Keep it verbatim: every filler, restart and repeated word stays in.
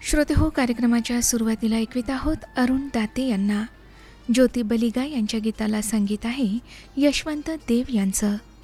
श्रोतेहो, कार्यक्रमाच्या सुरुवातीला ऐकवित आहोत अरुण दाते यांना. ज्योती बलिगा यांच्या गीताला संगीत आहे यशवंत देव यांचं.